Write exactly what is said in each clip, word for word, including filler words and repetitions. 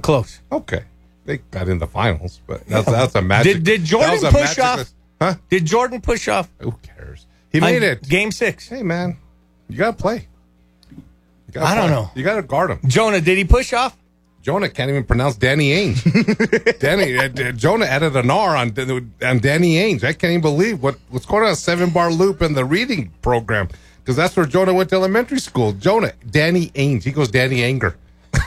close. Okay. They got in the finals, but that's, that's a magic. Did, did Jordan push off? Huh? Did Jordan push off? Who cares? He made On it. Game six. Hey, man. You got to play. You gotta I don't play. know. You got to guard him. Jonah, did he push off? Jonah can't even pronounce Danny Ainge. Danny uh, Jonah added an R on, on Danny Ainge. I can't even believe what, what's going on a seven-bar loop in the reading program, because that's where Jonah went to elementary school. Jonah, Danny Ainge. He goes Danny Anger.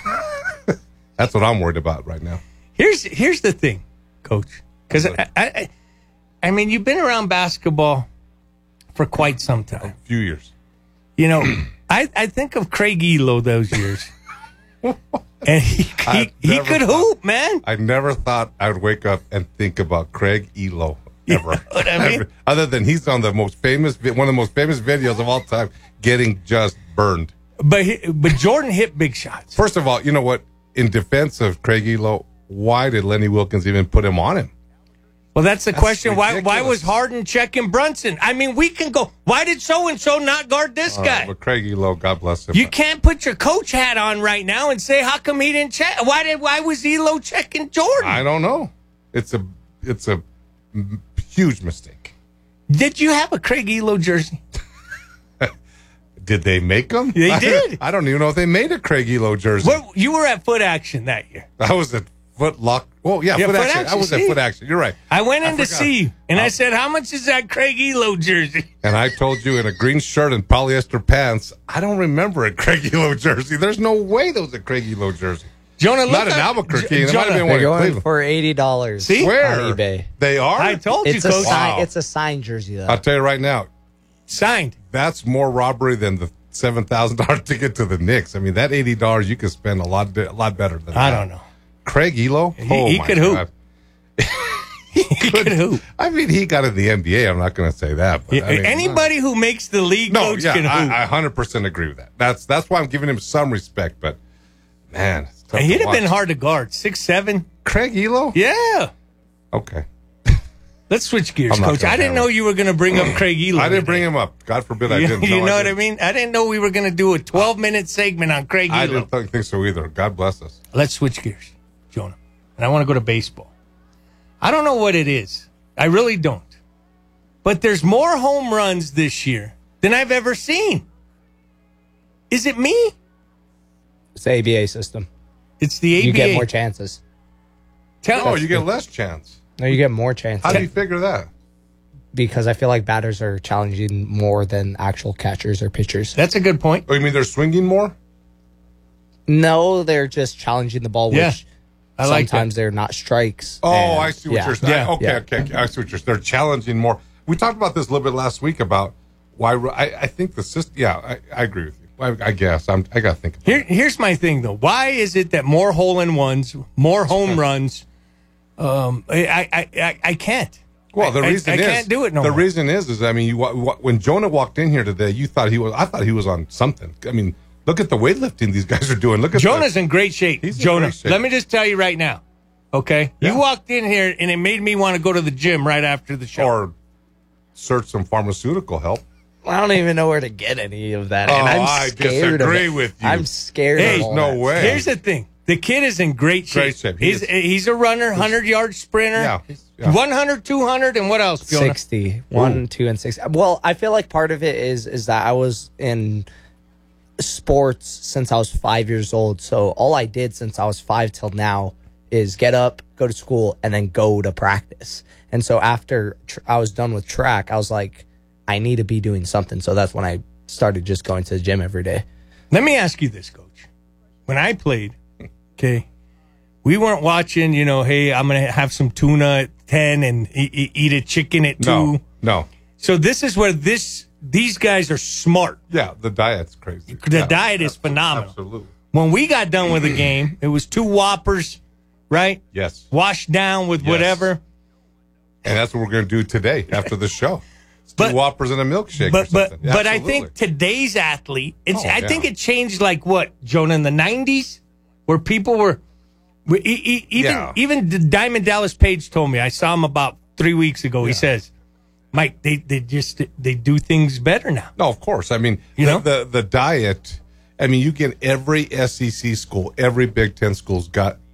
That's what I'm worried about right now. Here's here's the thing, Coach. Because, I, I, I mean, you've been around basketball for quite some time. A few years. You know, I, I think of Craig Elo those years. And he, he, he could thought, hoop, man. I never thought I would wake up and think about Craig Elo ever. You know what I mean? Other than he's on the most famous, one of the most famous videos of all time, getting just burned. But he, but Jordan hit big shots. First of all, you know what? In defense of Craig Elo, why did Lenny Wilkins even put him on him? Well, that's the That's question. ridiculous. Why why was Harden checking Brunson? I mean, we can go, why did so-and-so not guard this Uh, guy? but Craig Elo, God bless him. You can't put your coach hat on right now and say, how come he didn't check? Why did why was Elo checking Jordan? I don't know. It's a it's a m- huge mistake. Did you have a Craig Elo jersey? Did they make them? They did. I don't even know if they made a Craig Elo jersey. Well, you were at Foot Action that year. I was at Foot Lock. Oh, yeah, Yeah, Foot, Foot action. Action, I was see? at Foot Action. You're right. I went in I to forgot. see you, and I Oh. said, how much is that Craig Elo jersey? And I told you in a green shirt and polyester pants, I don't remember a Craig Elo jersey. There's no way there was a Craig Elo jersey. Jonah, look Not in up- Albuquerque. J- It might have Jonah, been one They're in going Cleveland. for eighty dollars See? Where? on eBay. They are? I told you, It's a Coach. sign, Wow. it's a signed jersey though. I'll tell you right now, Signed. that's more robbery than the seven thousand dollars ticket to the Knicks. I mean, that eighty dollars you could spend a lot a lot better than I that. don't know. Craig Elo? He- oh, he my could hoop. God. He could hoop. I mean, he got in the N B A. I'm not going to say that. But, Yeah, I mean, anybody who makes the league, No, Coach, yeah, can hoop. I, I one hundred percent agree with that. That's that's why I'm giving him some respect. But, man, it's tough And to he'd have been watch. hard to guard. Six, seven. Craig Elo? Yeah. Okay. Let's switch gears, I'm not Coach. gonna I didn't have know it. you were going to bring up Craig Elo. I didn't bring him up. God forbid I You, didn't. you No, know what I didn't. mean? I didn't know we were going to do a twelve-minute segment on Craig I Elo. didn't think, think so either. God bless us. Let's switch gears, Jonah. And I want to go to baseball. I don't know what it is. I really don't. But there's more home runs this year than I've ever seen. Is it me? It's the A B A system. It's the A B A. You get more chances. Tell Oh, you get less chance. No, you get more chances How do you figure that? because I feel like batters are challenging more than actual catchers or pitchers. That's a good point. Oh, you mean they're swinging more? No, they're just challenging the ball, which Yeah, I like that. sometimes they're not strikes. Oh, and- I see what yeah. you're saying. Yeah. Okay, Yeah. okay, okay. I see what you're saying. They're challenging more. We talked about this a little bit last week about why I, I think the system. Yeah, I, I agree with you. I, I guess I'm. I got to think. About Here, it. here's my thing, though. Why is it that more hole-in-ones, more home runs, um, I, I, I, I can't. Well, the I- reason I, I is can't do it no The more. reason is, is I mean, you, wa- wa- when Jonah walked in here today, you thought he was. I thought he was on something. I mean, look at the weightlifting these guys are doing. Look at Jonah's the, in great shape. He's in Jonah, great shape. let me just tell you right now, okay? Yeah. You walked in here, and it made me want to go to the gym right after the show. or search some pharmaceutical help. I don't even know where to get any of that. Oh, and I'm I scared disagree of it. with you. I'm scared Hey, of all no that. way. Here's the thing. The kid is in great shape. Great shape. He He's, is. he's a runner, hundred-yard sprinter. Yeah, he's- yeah. one hundred, two hundred, and what else, Jonah? sixty. One, two, and six. Well, I feel like part of it is is that I was in sports since I was five years old. So all I did since I was five till now is get up, go to school, and then go to practice. And so after tr- I was done with track, I was like, I need to be doing something. So that's when I started just going to the gym every day. Let me ask you this, Coach. When I played, okay, we weren't watching, you know, hey, I'm going to have some tuna at ten and e- e- eat a chicken at two. No, no. So this is where this these guys are smart. Yeah, the diet's crazy. The Yeah, diet is absolutely, phenomenal. Absolutely. When we got done with the game, it was two Whoppers, right? Yes. Washed down with Yes. whatever. And that's what we're going to do today after the show. It's But- two Whoppers and a milkshake. But or but something. but I Absolutely. think today's athlete, it's Oh, I yeah. think it changed like what, Jonah, in the nineties, where people were, were e- e- even Yeah. even the Diamond Dallas Page told me. I saw him about three weeks ago. He Yeah. says, Mike, they they just they do things better now. No, of course. I mean, You the, know? the the diet. I mean, you get every S E C school, every Big Ten school's got